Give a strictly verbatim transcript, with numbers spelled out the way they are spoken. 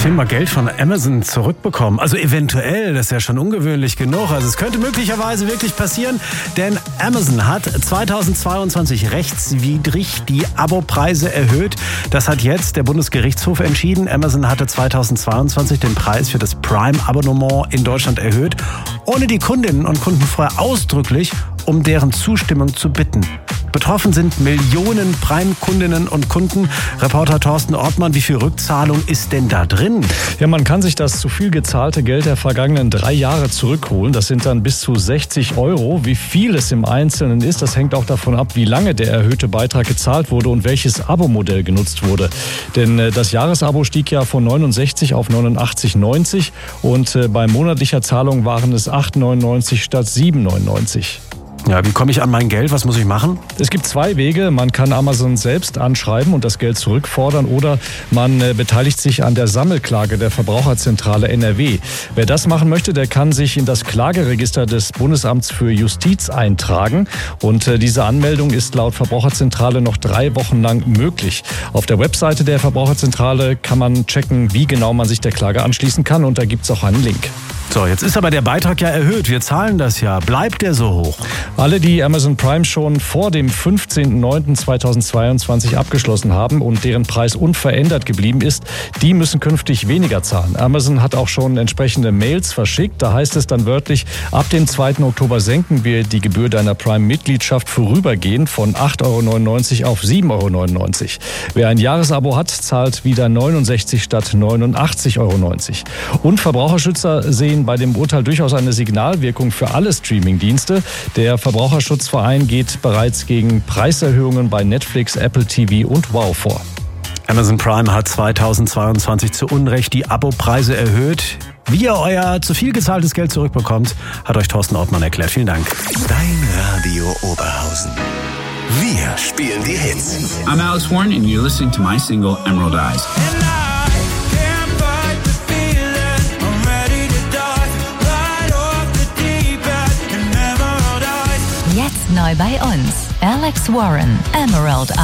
Thema Geld von Amazon zurückbekommen. Also eventuell, das ist ja schon ungewöhnlich genug. Also es könnte möglicherweise wirklich passieren, denn Amazon hat zweitausendzweiundzwanzig rechtswidrig die Abopreise erhöht. Das hat jetzt der Bundesgerichtshof entschieden. Amazon hatte zweitausendzweiundzwanzig den Preis für das Prime-Abonnement in Deutschland erhöht, ohne die Kundinnen und Kunden vorher ausdrücklich um deren Zustimmung zu bitten. Betroffen sind Millionen Prime-Kundinnen und Kunden. Reporter Thorsten Ortmann, wie viel Rückzahlung ist denn da drin? Ja, man kann sich das zu viel gezahlte Geld der vergangenen drei Jahre zurückholen. Das sind dann bis zu sechzig Euro. Wie viel es im Einzelnen ist, das hängt auch davon ab, wie lange der erhöhte Beitrag gezahlt wurde und welches Abo-Modell genutzt wurde. Denn das Jahresabo stieg ja von neunundsechzig auf neunundachtzig neunzig und bei monatlicher Zahlung waren es acht neunundneunzig statt sieben neunundneunzig. Ja, wie komme ich an mein Geld? Was muss ich machen? Es gibt zwei Wege. Man kann Amazon selbst anschreiben und das Geld zurückfordern oder man äh, beteiligt sich an der Sammelklage der Verbraucherzentrale N R W. Wer das machen möchte, der kann sich in das Klageregister des Bundesamts für Justiz eintragen. Und äh, diese Anmeldung ist laut Verbraucherzentrale noch drei Wochen lang möglich. Auf der Webseite der Verbraucherzentrale kann man checken, wie genau man sich der Klage anschließen kann. Und da gibt es auch einen Link. So, jetzt ist aber der Beitrag ja erhöht. Wir zahlen das ja. Bleibt der so hoch? Alle, die Amazon Prime schon vor dem fünfzehnten neunten zweitausendzweiundzwanzig abgeschlossen haben und deren Preis unverändert geblieben ist, die müssen künftig weniger zahlen. Amazon hat auch schon entsprechende Mails verschickt. Da heißt es dann wörtlich, ab dem zweiten Oktober senken wir die Gebühr deiner Prime-Mitgliedschaft vorübergehend von acht Euro neunundneunzig auf sieben Euro neunundneunzig. Wer ein Jahresabo hat, zahlt wieder neunundsechzig statt neunundachtzig Euro neunzig. Und Verbraucherschützer sehen bei dem Urteil durchaus eine Signalwirkung für alle Streamingdienste. Der Verbraucherschutzverein geht bereits gegen Preiserhöhungen bei Netflix, Apple T V und Wow vor. Amazon Prime hat zweitausendzweiundzwanzig zu Unrecht die Abopreise erhöt. Wie ihr euer zu viel gezahltes Geld zurückbekommt, hat euch Thorsten Ortmann erklärt. Vielen Dank. Dein Radio Oberhausen. Wir spielen die Hits. I'm Alex Warren and you're listening to my single Emerald Eyes. Jetzt neu bei uns. Alex Warren, Emerald Eyes.